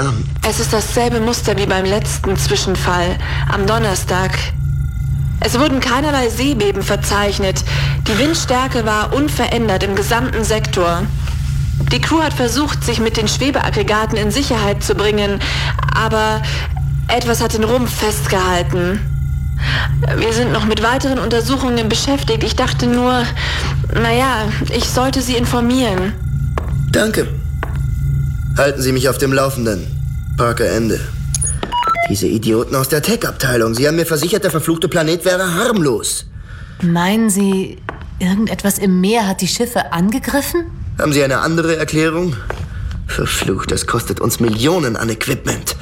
Es ist dasselbe Muster wie beim letzten Zwischenfall, am Donnerstag. Es wurden keinerlei Seebeben verzeichnet. Die Windstärke war unverändert im gesamten Sektor. Die Crew hat versucht, sich mit den Schwebeaggregaten in Sicherheit zu bringen, aber etwas hat den Rumpf festgehalten. Wir sind noch mit weiteren Untersuchungen beschäftigt. Ich dachte nur, ich sollte Sie informieren. Danke. Halten Sie mich auf dem Laufenden. Parker, Ende. Diese Idioten aus der Tech-Abteilung. Sie haben mir versichert, der verfluchte Planet wäre harmlos. Meinen Sie, irgendetwas im Meer hat die Schiffe angegriffen? Haben Sie eine andere Erklärung? Verflucht, das kostet uns Millionen an Equipment.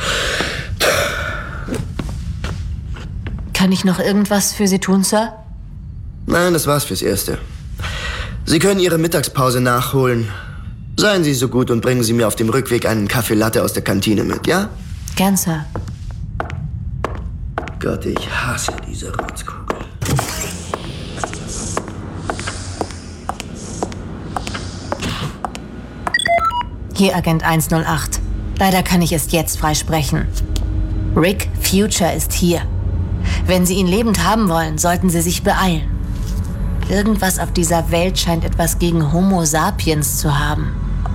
Kann ich noch irgendwas für Sie tun, Sir? Nein, das war's fürs Erste. Sie können Ihre Mittagspause nachholen. Seien Sie so gut und bringen Sie mir auf dem Rückweg einen Kaffee Latte aus der Kantine mit, ja? Gern, Sir. Gott, ich hasse diese Rotzkugel. Hier, Agent 108. Leider kann ich erst jetzt freisprechen. Rick Future ist hier. Wenn Sie ihn lebend haben wollen, sollten Sie sich beeilen. Irgendwas auf dieser Welt scheint etwas gegen Homo sapiens zu haben.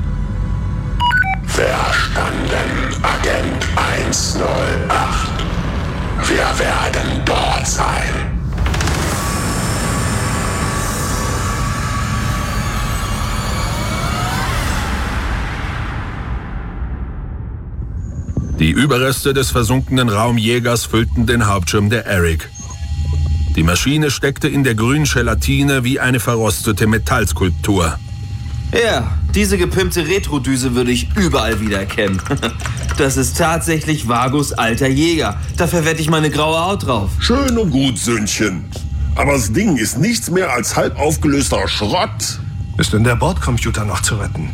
Verstanden, Agent 108. Wir werden dort sein. Die Überreste des versunkenen Raumjägers füllten den Hauptschirm der Eric. Die Maschine steckte in der grünen Gelatine wie eine verrostete Metallskulptur. Ja, diese gepimpte Retrodüse würde ich überall wiedererkennen. Das ist tatsächlich Vagos alter Jäger. Dafür wette ich meine graue Haut drauf. Schön und gut, Söhnchen. Aber das Ding ist nichts mehr als halb aufgelöster Schrott. Ist denn der Bordcomputer noch zu retten?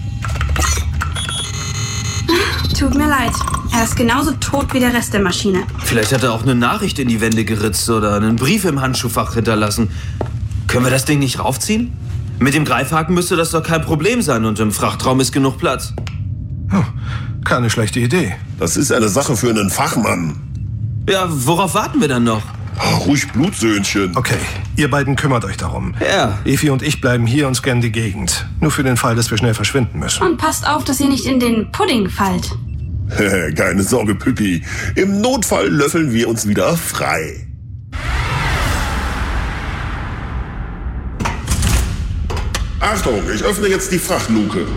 Tut mir leid. Er ist genauso tot wie der Rest der Maschine. Vielleicht hat er auch eine Nachricht in die Wände geritzt oder einen Brief im Handschuhfach hinterlassen. Können wir das Ding nicht raufziehen? Mit dem Greifhaken müsste das doch kein Problem sein und im Frachtraum ist genug Platz. Keine schlechte Idee. Das ist eine Sache für einen Fachmann. Ja, worauf warten wir dann noch? Ruhig Blut, Söhnchen. Okay, ihr beiden kümmert euch darum. Ja. Evi und ich bleiben hier und scannen die Gegend. Nur für den Fall, dass wir schnell verschwinden müssen. Und passt auf, dass ihr nicht in den Pudding fallt. Keine Sorge, Püppi. Im Notfall löffeln wir uns wieder frei. Achtung, ich öffne jetzt die Frachtluke.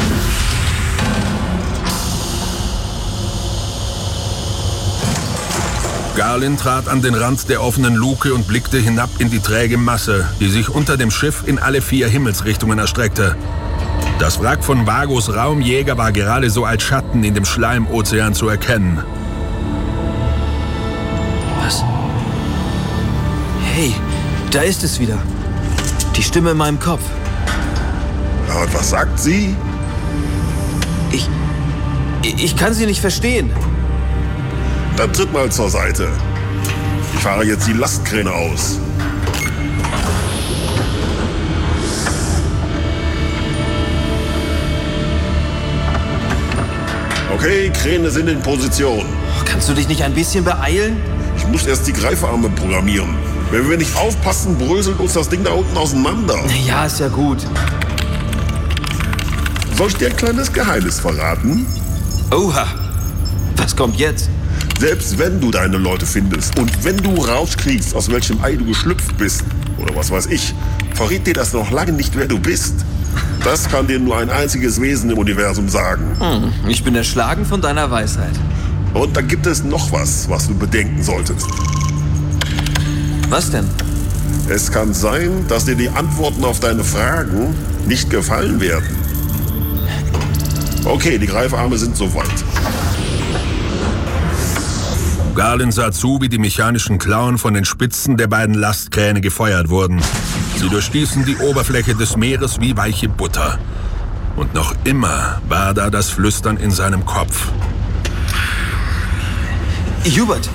Garlin trat an den Rand der offenen Luke und blickte hinab in die träge Masse, die sich unter dem Schiff in alle 4 Himmelsrichtungen erstreckte. Das Wrack von Vagos Raumjäger war gerade so als Schatten in dem Schleimozean zu erkennen. Was? Hey, da ist es wieder. Die Stimme in meinem Kopf. Und was sagt sie? Ich kann sie nicht verstehen. Dann tritt mal zur Seite. Ich fahre jetzt die Lastkräne aus. Okay, Kräne sind in Position. Kannst du dich nicht ein bisschen beeilen? Ich muss erst die Greifarme programmieren. Wenn wir nicht aufpassen, bröselt uns das Ding da unten auseinander. Ja, ist ja gut. Soll ich dir ein kleines Geheimnis verraten? Oha, was kommt jetzt? Selbst wenn du deine Leute findest und wenn du rauskriegst, aus welchem Ei du geschlüpft bist, oder was weiß ich, verrät dir das noch lange nicht, wer du bist. Das kann dir nur ein einziges Wesen im Universum sagen. Ich bin erschlagen von deiner Weisheit. Und dann gibt es noch was, was du bedenken solltest. Was denn? Es kann sein, dass dir die Antworten auf deine Fragen nicht gefallen werden. Okay, die Greifarme sind soweit. Garlin sah zu, wie die mechanischen Klauen von den Spitzen der beiden Lastkräne gefeuert wurden. Sie durchstießen die Oberfläche des Meeres wie weiche Butter. Und noch immer war da das Flüstern in seinem Kopf. Hubert,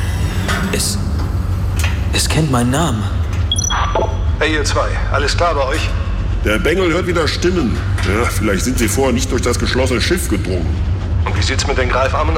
es kennt meinen Namen. Hey ihr zwei, alles klar bei euch? Der Bengel hört wieder Stimmen. Ja, vielleicht sind sie vorher nicht durch das geschlossene Schiff gedrungen. Und wie sieht's mit den Greifarmen